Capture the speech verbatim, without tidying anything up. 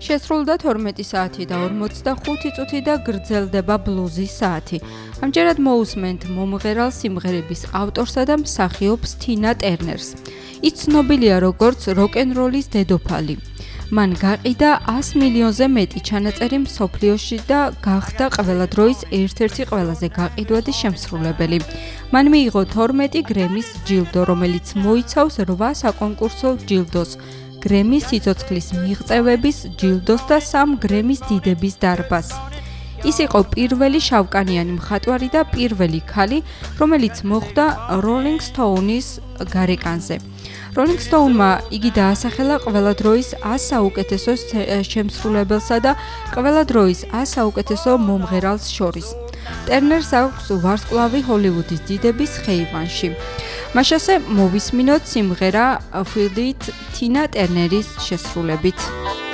შესრულდა თორმეტი საათი და ორმოცდახუთი წუთი და გრძელდება ბლუზის საათი. ამჯერად მოусმენთ მომღერალ სიმღერების ავტორსა და მსახიობს თინა ტერნერს. ის ცნობილია როგორც როკ-ენ-როლის დედოფალი. მან გაყიდა ას მილიონზე მეტი ჩანაწერი მსოფლიოში და გახდა ყველა დროის ერთ-ერთი ყველაზე გაყიდვადი შემსრულებელი. მან მიიღო თორმეტი გრემის ჯილდო, რომელიც მოიცავს რვა საკონკურსო ჯილდოს, გრემის სიცოცხლის მიღწევების ჯილდოს და სამ გრემის დიდების დარბაზს. ის იყო პირველი შავკანიანი მხატვარი და პირველი ქალი, რომელიც მოხვდა Rolling Stone-ის გარეკანზე. Rolling Stone-მა იგი დაასახელა ყველა დროის ას საუკეთესო შემსრულებელსა და ყველა დროის ას საუკეთესო მომღერალს შორის. ტერნერს აქვს ვარსკვლავი ჰოლივუდის დიდების ხეივანში. მას ასე მოვისმინოთ სიმღერა Feel It თინა ტერნერის შესრულებით.